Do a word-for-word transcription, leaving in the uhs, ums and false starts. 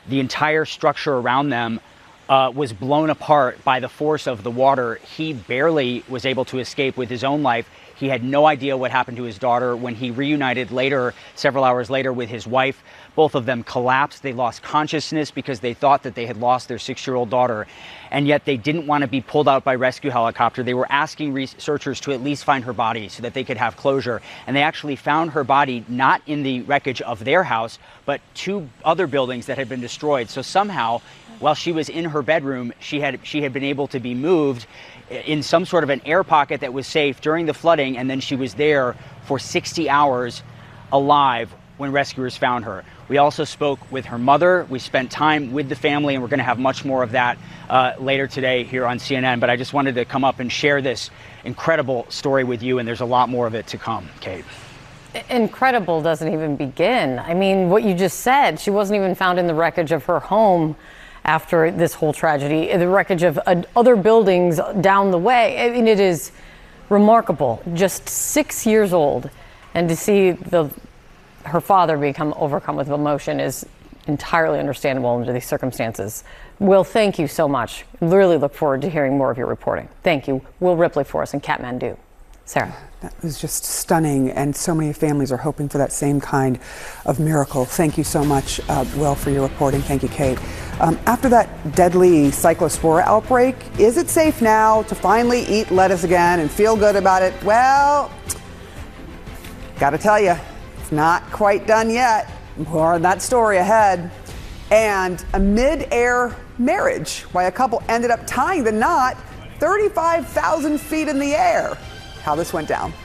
The entire structure around them uh, was blown apart by the force of the water. He barely was able to escape with his own life. He had no idea what happened to his daughter. When he reunited later, several hours later, with his wife, both of them collapsed. They lost consciousness because they thought that they had lost their six-year-old daughter. And yet they didn't want to be pulled out by rescue helicopter. They were asking researchers to at least find her body so that they could have closure. And they actually found her body not in the wreckage of their house, but two other buildings that had been destroyed. So somehow, while she was in her bedroom, she had she had been able to be moved in some sort of an air pocket that was safe during the flooding, and then she was there for sixty hours alive when rescuers found her. We also spoke with her mother. We spent time with the family, and we're going to have much more of that uh, later today here on C N N. But I just wanted to come up and share this incredible story with you, and there's a lot more of it to come, Kate. Incredible doesn't even begin. I mean, what you just said, she wasn't even found in the wreckage of her home after this whole tragedy, the wreckage of uh, other buildings down the way. I mean, it is remarkable. Just six years old, and to see the her father become overcome with emotion is entirely understandable under these circumstances. Will, thank you so much. Really look forward to hearing more of your reporting. Thank you. Will Ripley for us in Kathmandu. Sarah. That was just stunning, and so many families are hoping for that same kind of miracle. Thank you so much, uh, Will, for your reporting. Thank you, Kate. Um, after that deadly cyclospora outbreak, is it safe now to finally eat lettuce again and feel good about it? Well, gotta tell you, it's not quite done yet. More on that story ahead. And a mid-air marriage, why a couple ended up tying the knot thirty-five thousand feet in the air. How this went down.